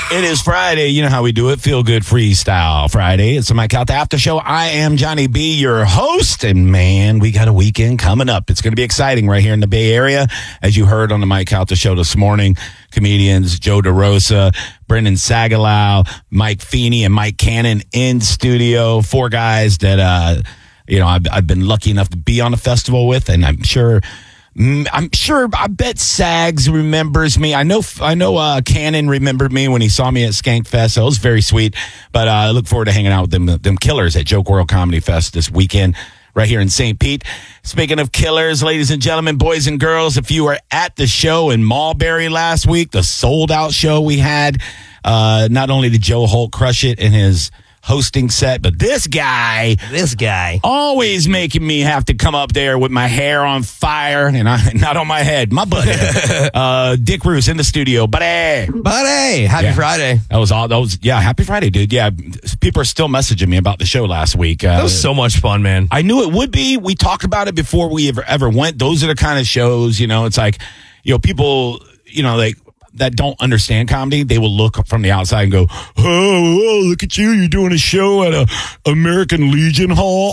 It is Friday. You know how we do it. Feel Good Freestyle Friday. It's the Mike Out the After Show. I am Johnny B, your host. And man, we got a weekend coming up. It's going to be exciting right here in the Bay Area. As you heard on the Mike Out the Show this morning, comedians Joe DeRosa, Brendan Sagalow, Mike Feeney, and Mike Cannon in studio. 4 guys that, I've been lucky enough to be on the festival with, and I bet Sags remembers me. I know Cannon remembered me when he saw me at Skankfest. So it was very sweet. But I look forward to hanging out with them killers at Joke World Comedy Fest this weekend right here in St. Pete. Speaking of killers, ladies and gentlemen, boys and girls, if you were at the show in Mulberry last week, the sold-out show we had, not only did Joe Holt crush it in his hosting set, but this guy always making me have to come up there with my hair on fire and not on my head, my buddy. Dick Roos in the studio, buddy. Happy Friday. That was happy Friday, dude. Yeah, people are still messaging me about the show last week. That was so much fun, man. I knew it would be. We talked about it before we ever went. Those are the kind of shows, it's like, people, that don't understand comedy, they will look from the outside and go, oh, look at you. You're doing a show at a American Legion Hall.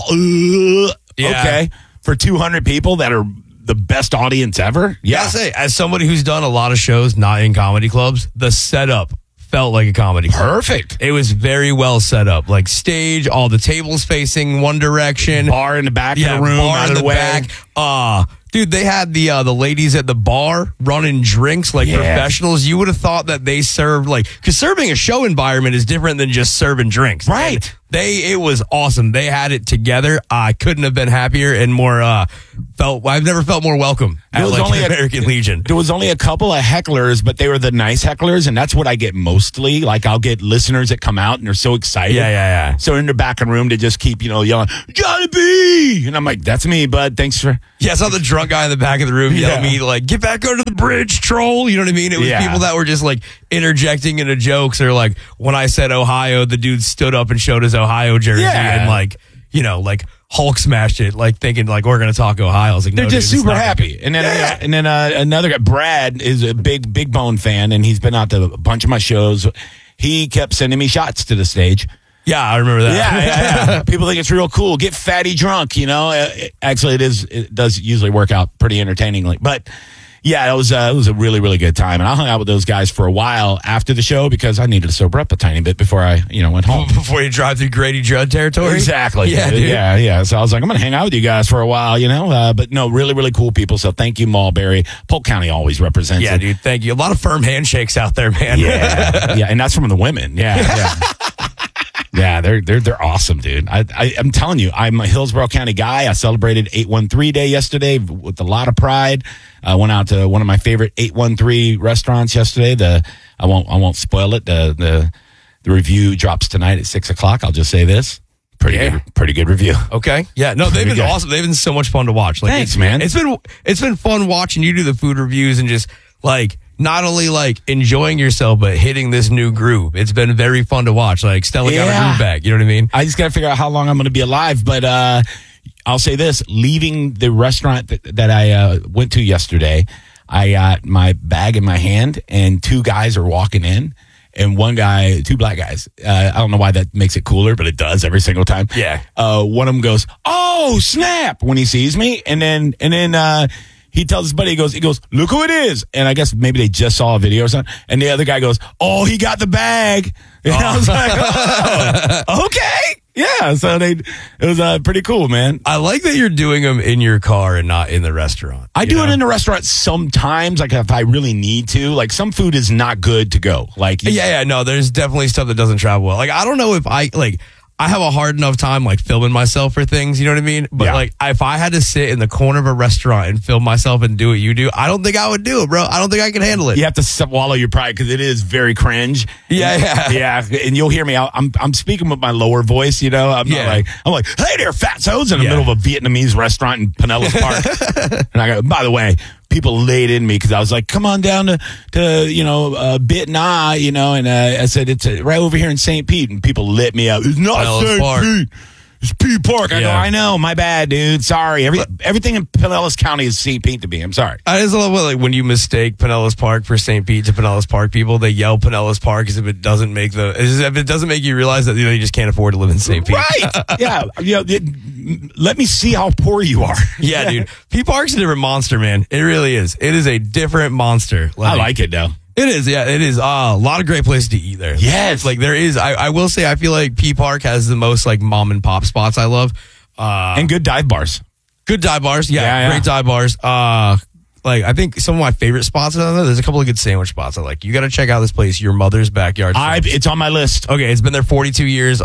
Okay. For 200 people that are the best audience ever. Yeah. I say, as somebody who's done a lot of shows not in comedy clubs, the setup felt like a comedy club. Perfect. It was very well set up. Like stage, all the tables facing one direction. Bar in the back of the room, bar out in of the way. Back. Dude, they had the ladies at the bar running drinks like professionals. You would have thought that they served because serving a show environment is different than just serving drinks. Right. It was awesome. They had it together. I couldn't have been happier and more I've never felt more welcome at American Legion. There was only a couple of hecklers, but they were the nice hecklers, and that's what I get mostly. Like, I'll get listeners that come out and they're so excited. Yeah. So in the back of the room, they just keep, yelling, Johnny B! And I'm like, that's me, bud. Thanks for... Yeah, I saw the drunk guy in the back of the room yell at me, get back under the bridge, troll. You know what I mean? It was people that were just, interjecting into jokes, or, when I said Ohio, the dude stood up and showed his Ohio jersey and, Hulk smashed it, thinking, we're going to talk Ohio. I was like, they're just super happy. And then, another guy, Brad, is a big Bone fan, and he's been out to a bunch of my shows. He kept sending me shots to the stage. Yeah, I remember that. Yeah. People think it's real cool. Get fatty drunk, Actually, it does usually work out pretty entertainingly. But yeah, it was a really, really good time. And I hung out with those guys for a while after the show because I needed to sober up a tiny bit before I, went home. Before you drive through Grady Judd territory? Exactly. Yeah, dude. Yeah. So I was like, I'm going to hang out with you guys for a while, But no, really, really cool people. So thank you, Mulberry. Polk County always represents it. Yeah, dude. Thank you. A lot of firm handshakes out there, man. Yeah. And that's from the women. Yeah. Yeah, they're awesome, dude. I'm telling you, I'm a Hillsborough County guy. I celebrated 813 Day yesterday with a lot of pride. I went out to one of my favorite 813 restaurants yesterday. I won't spoil it. The review drops tonight at 6:00. I'll just say this. Pretty good review. Okay. Yeah. No, they've been awesome. They've been so much fun to watch. Thanks, man. It's been fun watching you do the food reviews and just not only enjoying yourself, but hitting this new groove. It's been very fun to watch. Stella got a groove back. You know what I mean? I just got to figure out how long I'm going to be alive. But I'll say this. Leaving the restaurant that I went to yesterday, I got my bag in my hand, and 2 guys are walking in. And 2 black guys. I don't know why that makes it cooler, but it does every single time. Yeah. One of them goes, "Oh, snap," when he sees me. And then he tells his buddy, he goes, "Look who it is." And I guess maybe they just saw a video or something. And the other guy goes, "Oh, he got the bag." And I was like, "Oh, okay." Yeah. So it was pretty cool, man. I like that you're doing them in your car and not in the restaurant. I do it in the restaurant sometimes, if I really need to. Some food is not good to go. No, there's definitely stuff that doesn't travel well. I don't know if I have a hard enough time filming myself for things, you know what I mean? But if I had to sit in the corner of a restaurant and film myself and do what you do, I don't think I would do it, bro. I don't think I can handle it. You have to swallow your pride because it is very cringe. Yeah. And you'll hear me out. I'm speaking with my lower voice, I'm not I'm like, "Hey there, fatsos," in the middle of a Vietnamese restaurant in Pinellas Park. And I go, by the way, people laid in me because I was like, "Come on down to Bit Na," and I said, "It's right over here in St. Pete," and people lit me up. "It's not St. Pete. It's P Park. I go, I know. My bad, dude. Sorry. Everything in Pinellas County is St. Pete to me. I'm sorry. I just love like when you mistake Pinellas Park for St. Pete to Pinellas Park. People they yell Pinellas Park as if it doesn't make you realize that you just can't afford to live in St. Pete. Right. Yeah. Let me see how poor you are. Yeah, dude. P Park's a different monster, man. It really is. It is a different monster. I like it though. It is, yeah, it is. A lot of great places to eat there. Yes. Like there is, I will say, I feel like P Park has the most like mom and pop spots I love. And good dive bars. Good dive bars. Yeah, great dive bars. Like I think some of my favorite spots there's a couple of good sandwich spots I like. You got to check out this place, Your Mother's Backyard. It's on my list. Okay, it's been there 42 years.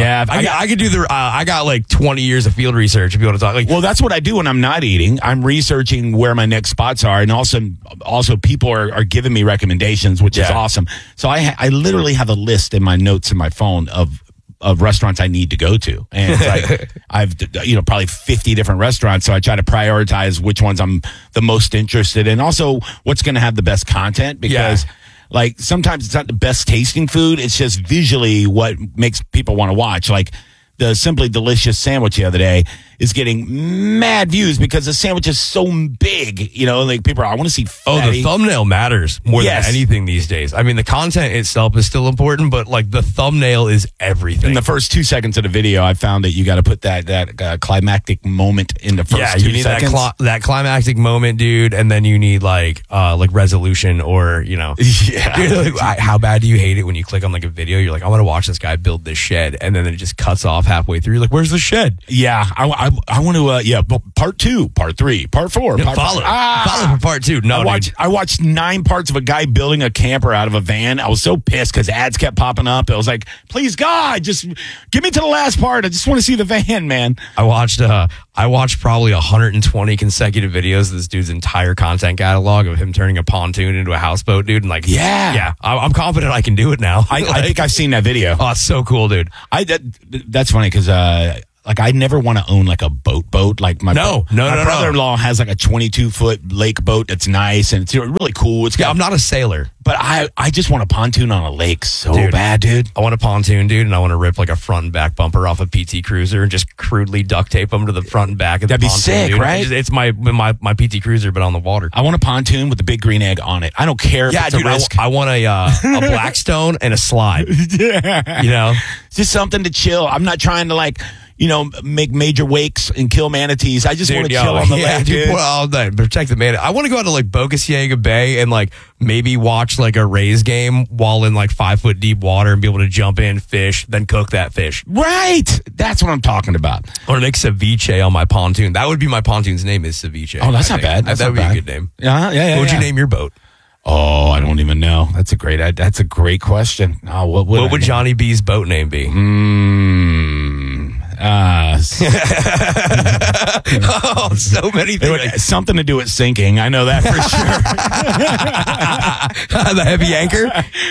I could do I got like 20 years of field research if you want to talk. Like, well, that's what I do when I'm not eating. I'm researching where my next spots are, and also people are giving me recommendations, which is awesome. So I literally have a list in my notes in my phone of restaurants I need to go to. And it's like, I've, probably 50 different restaurants. So I try to prioritize which ones I'm the most interested in. Also, what's going to have the best content because like sometimes it's not the best tasting food. It's just visually what makes people want to watch. Like the Simply Delicious sandwich the other day is getting mad views because the sandwich is so big, like people are, I want to see fatty. Oh, the thumbnail matters more than anything these days. I mean, the content itself is still important, but like the thumbnail is everything. In the first 2 seconds of the video, I found that you got to put that climactic moment in the first 2 seconds. that climactic moment, dude, and then you need like resolution or, dude, like, how bad do you hate it when you click on like a video? You're like, I want to watch this guy build this shed, and then it just cuts off halfway through. You're like, where's the shed? Yeah, I want to, part 2, part 3, part 4. Follow for part 2. No, I watched 9 parts of a guy building a camper out of a van. I was so pissed because ads kept popping up. I was like, please, God, just get me to the last part. I just want to see the van, man. I watched probably 120 consecutive videos of this dude's entire content catalog of him turning a pontoon into a houseboat, dude. And like, I'm confident I can do it now. I think I've seen that video. Oh, it's so cool, dude. That's funny because like I never want to own like a boat. Like my brother-in-law has like a 22-foot lake boat that's nice and it's really cool. I'm not a sailor, but I just want a pontoon on a lake so bad, dude. I want a pontoon, dude, and I want to rip like a front and back bumper off a PT Cruiser and just crudely duct tape them to the front and back of the pontoon. That'd be sick, dude. right? It's my PT Cruiser, but on the water. I want a pontoon with a big green egg on it. I don't care if it's a risk. I want a Blackstone and a slide. Yeah. It's just something to chill. I'm not trying to make major wakes and kill manatees. I just want to chill on the lake, dude. Well, protect the manatee. I want to go out to like Boca Ciega Bay and like maybe watch like a Rays game while in like 5 foot deep water and be able to jump in, fish, then cook that fish. Right. That's what I'm talking about. Or make ceviche on my pontoon. That would be my pontoon's name is ceviche. Oh, that's not bad. That would be a good name. Yeah. What would you name your boat? Oh, I don't even know. That's a great question. Oh, what would Johnny B's boat name be? So many things. Something to do with sinking. I know that for sure. The heavy anchor?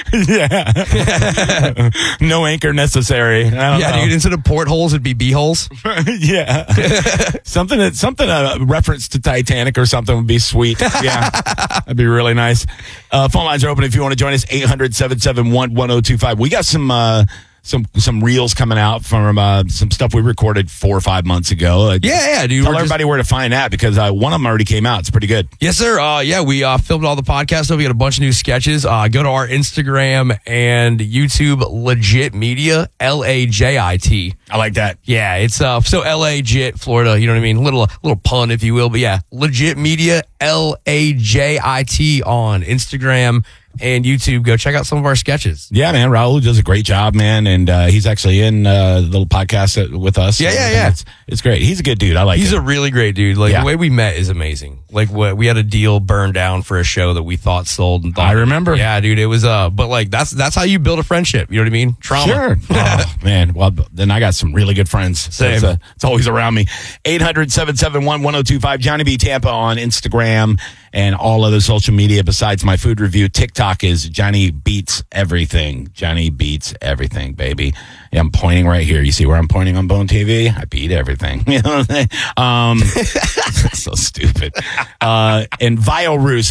Yeah. No anchor necessary. I don't know. Dude, instead of portholes, it'd be beeholes. Yeah. Something a reference to Titanic or something would be sweet. Yeah. That'd be really nice. Phone lines are open if you want to join us. 800-771-1025. We got some reels coming out from some stuff we recorded 4 or 5 months ago. Dude. Tell everybody where to find that because one of them already came out. It's pretty good. Yes, sir. We filmed all the podcasts. We got a bunch of new sketches. Go to our Instagram and YouTube, Legit Media, LAJIT. I like that. Yeah, it's so LA-JIT, Florida. You know what I mean? Little pun, if you will. But yeah, Legit Media, LAJIT on Instagram and YouTube. Go check out some of our sketches. Yeah, man. Raul does a great job, man. And he's actually in the little podcast with us. Yeah. It's great. He's a good dude. I like him. He's a really great dude. Like, the way we met is amazing. Like, we had a deal burned down for a show that we thought sold. And I remember. Yeah, dude. It was, but like, that's how you build a friendship. You know what I mean? Trauma. Sure. Oh, man. Well, then I got some really good friends. Same. So it's always around me. 800-771-1025. Johnny B. Tampa on Instagram and all other social media besides my food review. TikTok is Johnny Beats Everything. Johnny Beats Everything, baby. Yeah, I'm pointing right here. You see where I'm pointing on Bone TV? I beat everything. You know what I'm saying? So stupid. And Vileruse,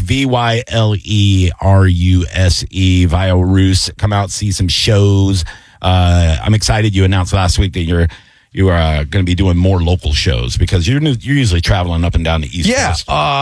VYLERUSE, Vileruse. Come out, see some shows. I'm excited. You announced last week that you're you are going to be doing more local shows because you're usually traveling up and down the East Coast.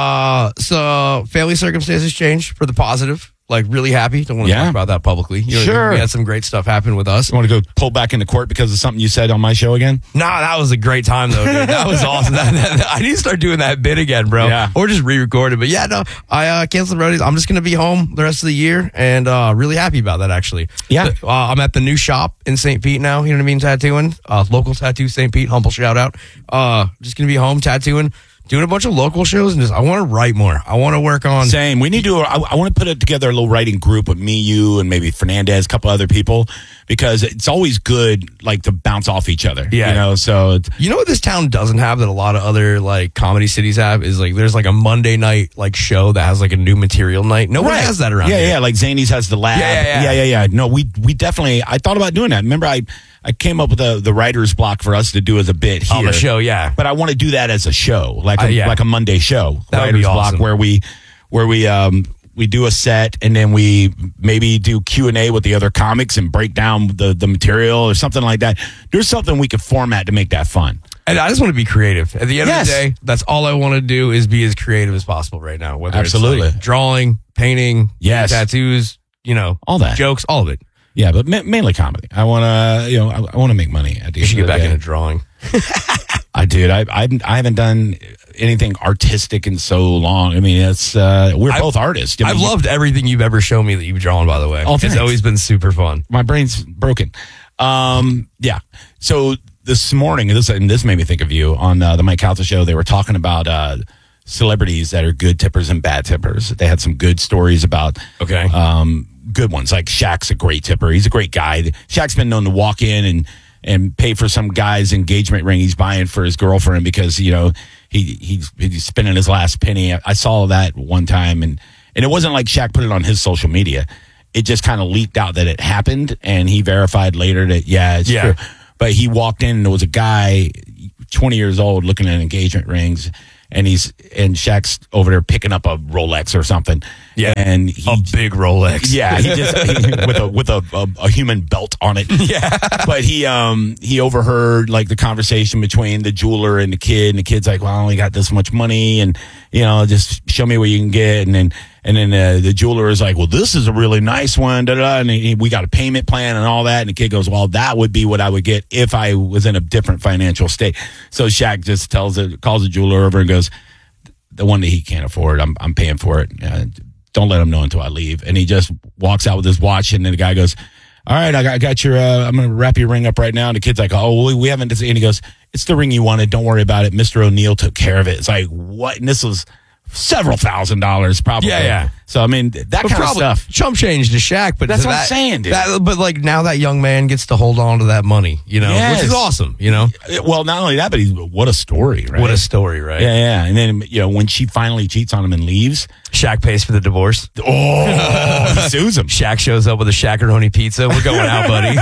So family circumstances changed for the positive. Like, really happy. Don't want to talk about that publicly. Sure. We had some great stuff happen with us. You want to go pull back into court because of something you said on my show again? Nah, that was a great time, though, dude. That was awesome. I need to start doing that bit again, bro. Yeah. Or just re-record it. But yeah, no, I canceled the roadies. I'm just going to be home the rest of the year and really happy about that, actually. Yeah. I'm at the new shop in St. Pete now. You know what I mean? Tattooing. Local Tattoo St. Pete. Humble shout out. Just going to be home tattooing. Doing a bunch of local shows and I want to write more. I want to work on. Same. We need to. I want to put it together a little writing group with me, you, and maybe Fernandez, a couple other people, because it's always good, like, to bounce off each other. Yeah. You know. So you know what this town doesn't have that a lot of other like comedy cities have is like there's like a Monday night like show that has like a new material night. No one has that around. Yeah, like Zany's has the lab. Yeah. No, we definitely. I thought about doing that. Remember, I came up with the writer's block for us to do as a bit here. On the show, yeah. But I want to do that as a show, like a Monday show. That would be awesome. Block where we do a set and then we maybe do Q&A with the other comics and break down the material or something like that. There's something we could format to make that fun. And I just want to be creative. At the end of the day, that's all I want to do is be as creative as possible right now. Whether Absolutely. It's like drawing, painting, tattoos, all that. Jokes, all of it. Yeah, but mainly comedy. I want to, I want to make money at the end of the day. You should get back into drawing. I haven't done anything artistic in so long. I mean, it's we're both artists. I've loved everything you've ever shown me that you've drawn, by the way. Oh, it's always been super fun. My brain's broken. Yeah. So this morning, and this made me think of you on the Mike Calta show. They were talking about celebrities that are good tippers and bad tippers. They had some good stories about good ones. Like Shaq's a great tipper. He's a great guy. Shaq's been known to walk in and pay for some guy's engagement ring he's buying for his girlfriend because he's spending his last penny. I saw that one time, and it wasn't like Shaq put it on his social media. It just kind of leaked out that it happened, and he verified later that it's true. But he walked in, and there was a guy, 20 years old, looking at engagement rings. And Shaq's over there picking up a Rolex or something. Yeah, and a big Rolex. Yeah, with a human belt on it. Yeah, but he overheard like the conversation between the jeweler and the kid, and the kid's like, "Well, I only got this much money, and just show me what you can get." And then the jeweler is like, "Well, this is a really nice one." And we got a payment plan and all that. And the kid goes, "Well, that would be what I would get if I was in a different financial state." So Shaq just calls the jeweler over and goes, "The one that he can't afford, I'm paying for it. Don't let him know until I leave." And he just walks out with his watch, and then the guy goes, "All right, I got your. I'm going to wrap your ring up right now." And the kid's like, "Oh, we haven't." And he goes, "It's the ring you wanted. Don't worry about it. Mr. O'Neill took care of it." It's like, what? And this was several $1,000s probably. Yeah. So I mean, that kind of stuff. Chump change to Shaq, but that's what I'm saying, dude. But like now that young man gets to hold on to that money, which is awesome. Well, not only that, but what a story, right? What a story, right? Yeah. And then when she finally cheats on him and leaves, Shaq pays for the divorce. Oh, he sues him. Shaq shows up with a Shaq-a-roni pizza. We're going out, buddy.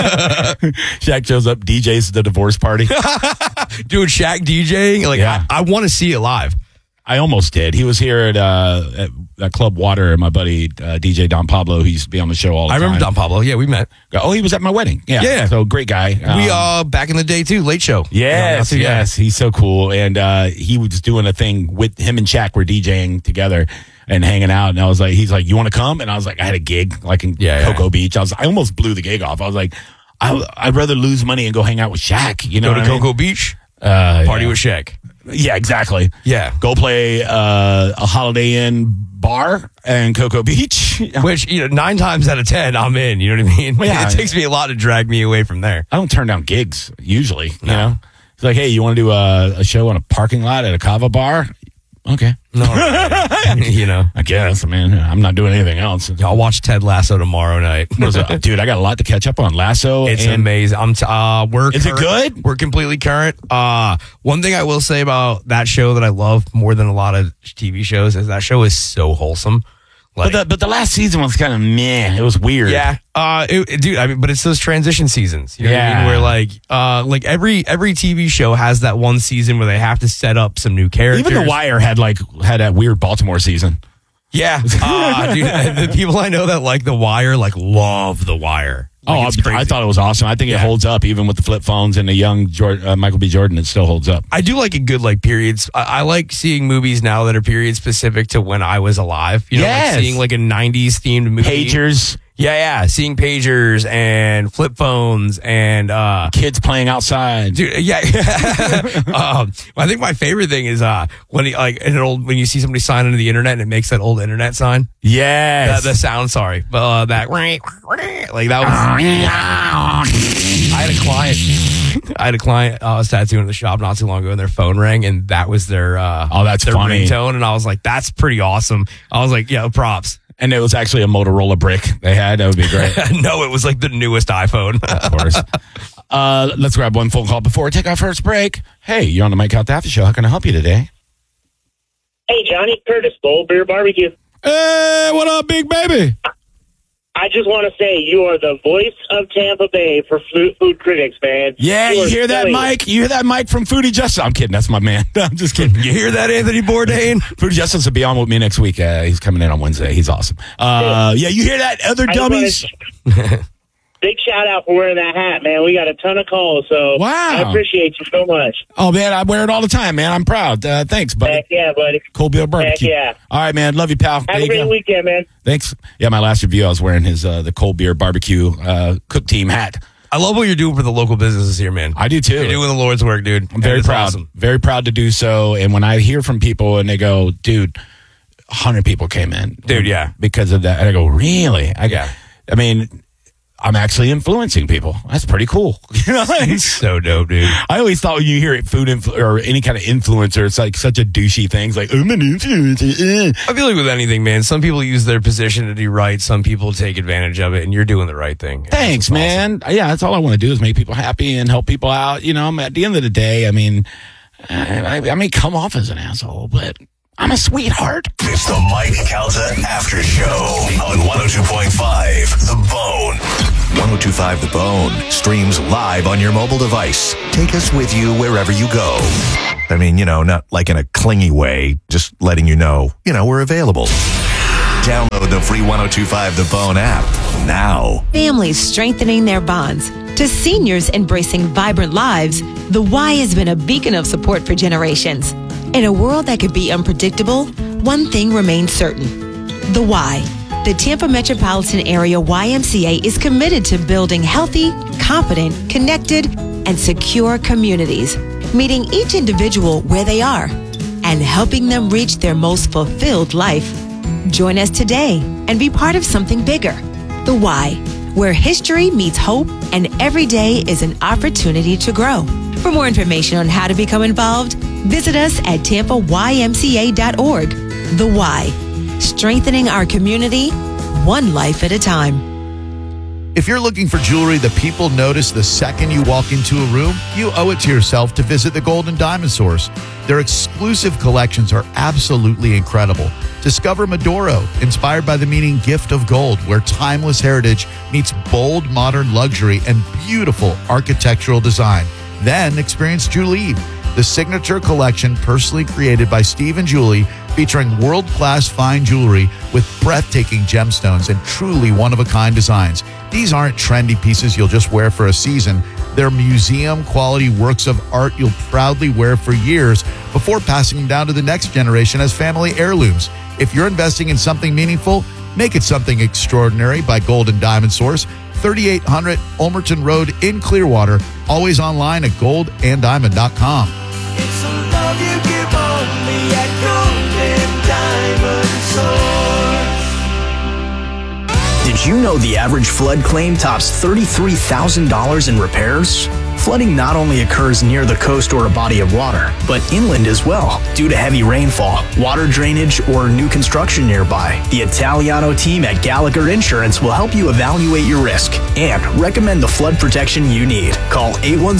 Shaq shows up, DJs the divorce party. Dude, Shaq DJing, I want to see it live. I almost did. He was here at Club Water, and my buddy DJ Don Pablo, who used to be on the show all the time. I remember Don Pablo. Yeah, we met. Oh, he was at my wedding. Yeah. So great guy. We back in the day too, Late Show. Yes. He's so cool, and he was doing a thing with him and Shaq were DJing together and hanging out, and I was like, he's like, "You want to come?" And I was like, I had a gig like in Cocoa Beach. I almost blew the gig off. I was like, I'd rather lose money and go hang out with Shaq. Go to Cocoa Beach, party with Shaq. Yeah, exactly. Yeah. Go play a Holiday Inn bar in Cocoa Beach. Which, 9 times out of 10, I'm in. You know what I mean? Yeah. It takes me a lot to drag me away from there. I don't turn down gigs, usually. You know? It's like, hey, you want to do a show on a parking lot at a Cava bar? Okay. No, I guess. I mean, I'm not doing anything else. I'll watch Ted Lasso tomorrow night. Dude, I got a lot to catch up on. Lasso. It's amazing. Is it good? We're completely current. One thing I will say about that show that I love more than a lot of TV shows is that show is so wholesome. But the last season was kind of meh. It was weird. Yeah. Dude, I mean, but it's those transition seasons. You know what I mean? Where every TV show has that one season where they have to set up some new characters. Even The Wire had that weird Baltimore season. Yeah. Dude, the people I know that like The Wire, love The Wire. I thought it was awesome. I think it holds up even with the flip phones and the young Michael B. Jordan. It still holds up. I do like a good periods. I like seeing movies now that are period specific to when I was alive. Seeing a 90s themed movie. Pagers. Yeah. Seeing pagers and flip phones and kids playing outside. Dude, yeah. I think my favorite thing is when you see somebody sign into the internet and it makes that old internet sign. Yes. The sound, sorry. But that that was I had a client I was tattooing in the shop not too long ago and their phone rang and that was their that's their funny. ringtone and I was like, that's pretty awesome. I was like, yeah, props. And it was actually a Motorola brick they had. That would be great. No, it was the newest iPhone. Of course. Let's grab one phone call before we take our first break. Hey, you're on the Mike Health After Show. How can I help you today? Hey, Johnny Curtis, Gold Beer Barbecue. Hey, what up, big baby? I just want to say you are the voice of Tampa Bay for food critics, man. Yeah, you hear that, Mike? You hear that, Mike, from Foodie Justice? I'm kidding. That's my man. I'm just kidding. You hear that, Anthony Bourdain? Foodie Justice will be on with me next week. He's coming in on Wednesday. He's awesome. Yeah, you hear that, other dummies? Big shout out for wearing that hat, man. We got a ton of calls, so wow. I appreciate you so much. Oh, man, I wear it all the time, man. I'm proud. Thanks, buddy. Heck yeah, buddy. Cold Beer Barbecue. Heck yeah. All right, man. Love you, pal. Have a great weekend, man. Thanks. Yeah, my last review, I was wearing his the Cold Beer Barbecue Cook Team hat. I love what you're doing for the local businesses here, man. I do, too. You're doing the Lord's work, dude. I'm very proud. Awesome. Very proud to do so. And when I hear from people and they go, dude, 100 people came in. Dude, yeah. Because of that. And I go, really? I mean, I'm actually influencing people. That's pretty cool. You know, it's so dope, dude. I always thought when you hear it, or any kind of influencer, it's like such a douchey thing. It's like, I'm an influencer. I feel like with anything, man, some people use their position to do right. Some people take advantage of it, and you're doing the right thing. Thanks, man. Awesome. Yeah, that's all I want to do is make people happy and help people out. You know, at the end of the day, I mean, I may come off as an asshole, but I'm a sweetheart. It's the Mike Calta After Show on 102.5 The Bone. 102.5 The Bone streams live on your mobile device. Take us with you wherever you go. I mean, not like in a clingy way, just letting you know, we're available. Download the free 102.5 The Bone app now. Families strengthening their bonds to seniors embracing vibrant lives, the Y has been a beacon of support for generations. In a world that could be unpredictable, one thing remains certain. The Y. The Tampa Metropolitan Area YMCA is committed to building healthy, confident, connected, and secure communities, meeting each individual where they are and helping them reach their most fulfilled life. Join us today and be part of something bigger. The Y, where history meets hope and every day is an opportunity to grow. For more information on how to become involved, visit us at tampaymca.org. The Y, strengthening our community, one life at a time. If you're looking for jewelry that people notice the second you walk into a room, you owe it to yourself to visit the Gold and Diamond Source. Their exclusive collections are absolutely incredible. Discover Medoro, inspired by the meaning gift of gold, where timeless heritage meets bold modern luxury and beautiful architectural design. Then experience Julie, the signature collection personally created by Steve and Julie, featuring world-class fine jewelry with breathtaking gemstones and truly one-of-a-kind designs. These aren't trendy pieces you'll just wear for a season. They're museum-quality works of art you'll proudly wear for years before passing them down to the next generation as family heirlooms. If you're investing in something meaningful, make it something extraordinary by Gold and Diamond Source, 3800 Ulmerton Road in Clearwater. Always online at goldanddiamond.com. It's a love you give only at Gold and Diamond Source. Did you know the average flood claim tops $33,000 in repairs? Flooding not only occurs near the coast or a body of water, but inland as well, due to heavy rainfall, water drainage, or new construction nearby. The Italiano team at Gallagher Insurance will help you evaluate your risk and recommend the flood protection you need. Call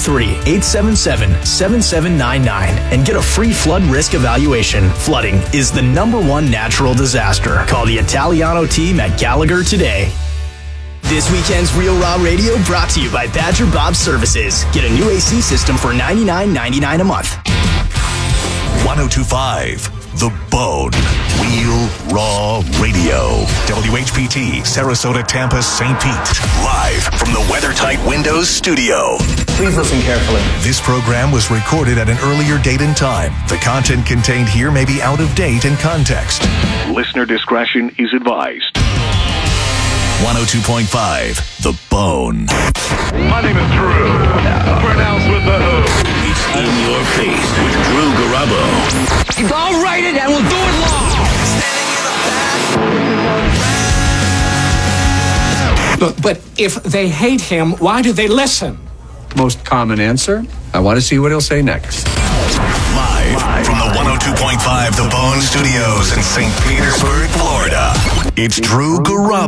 813-877-7799 and get a free flood risk evaluation. Flooding is the #1 natural disaster. Call the Italiano team at Gallagher today. This weekend's Real Raw Radio brought to you by Badger Bob Services. Get a new AC system for $99.99 a month. 102.5 The Bone. Real Raw Radio. WHPT, Sarasota, Tampa, St. Pete. Live from the WeatherTight Windows studio. Please listen carefully. This program was recorded at an earlier date and time. The content contained here may be out of date in context. Listener discretion is advised. 102.5, The Bone. My name is Drew. Pronounced with the O. It's In Your Face with Drew Garabo. I'll write it and we'll do it Look, but if they hate him, why do they listen? Most common answer, I want to see what he'll say next. Live from the 102.5 The Bone Studios in St. Petersburg, Florida. It's Drew Garabo.